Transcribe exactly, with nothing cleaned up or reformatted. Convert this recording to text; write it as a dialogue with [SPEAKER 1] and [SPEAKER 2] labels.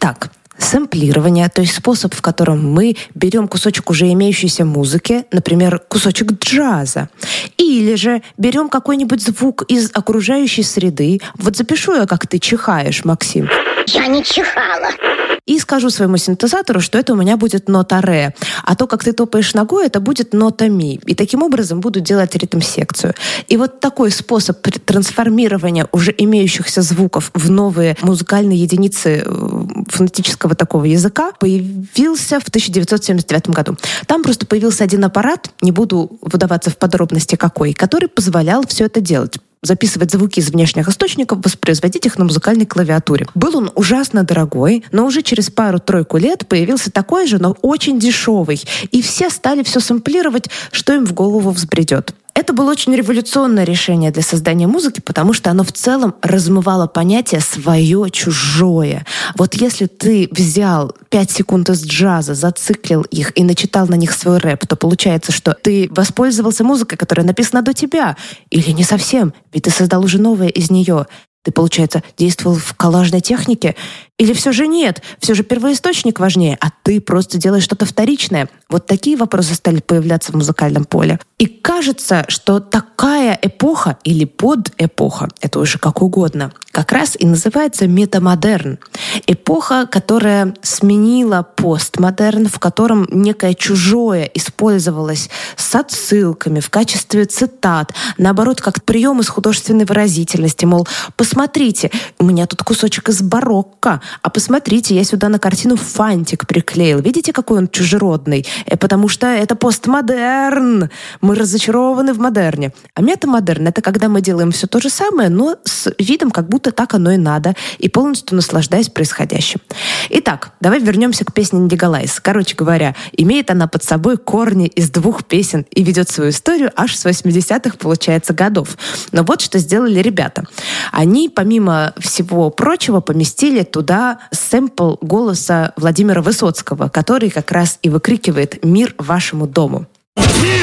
[SPEAKER 1] Итак, сэмплирование, то есть способ, в котором мы берем кусочек уже имеющейся музыки, например, кусочек джаза, или же берем какой-нибудь звук из окружающей среды. Вот запишу я, как ты чихаешь, Максим.
[SPEAKER 2] Я не чихала.
[SPEAKER 1] И скажу своему синтезатору, что это у меня будет нота ре, а то, как ты топаешь ногой, это будет нота ми. И таким образом буду делать ритм-секцию. И вот такой способ трансформирования уже имеющихся звуков в новые музыкальные единицы фонетического такого языка появился в тысяча девятьсот семьдесят девятом году. Там просто появился один аппарат, не буду выдаваться в подробности какой, который позволял все это делать. Записывать звуки из внешних источников, воспроизводить их на музыкальной клавиатуре. Был он ужасно дорогой, но уже через пару-тройку лет появился такой же, но очень дешевый. И все стали все сэмплировать, что им в голову взбредет. Это было очень революционное решение для создания музыки, потому что оно в целом размывало понятие «свое-чужое». Вот если ты взял пять секунд из джаза, зациклил их и начитал на них свой рэп, то получается, что ты воспользовался музыкой, которая написана до тебя. Или не совсем, ведь ты создал уже новое из нее. Ты, получается, действовал в коллажной технике? Или все же нет? Все же первоисточник важнее, а ты просто делаешь что-то вторичное. Вот такие вопросы стали появляться в музыкальном поле. И кажется, что такая эпоха или подэпоха, это уже как угодно, как раз и называется метамодерн. Эпоха, которая сменила постмодерн, в котором некое чужое использовалось с отсылками в качестве цитат, наоборот, как прием из художественной выразительности, мол, посмотрите, у меня тут кусочек из барокко, а посмотрите, я сюда на картину фантик приклеил. Видите, какой он чужеродный? Потому что это постмодерн. Мы разочарованы в модерне. А метамодерн — это когда мы делаем все то же самое, но с видом, как будто так оно и надо, и полностью наслаждаясь происходящим. Итак, давай вернемся к песне Индиго-Лайз. Короче говоря, имеет она под собой корни из двух песен и ведет свою историю аж с восьмидесятых, получается, годов. Но вот что сделали ребята. Они, помимо всего прочего, поместили туда сэмпл голоса Владимира Высоцкого, который как раз и выкрикивает «Мир вашему дому».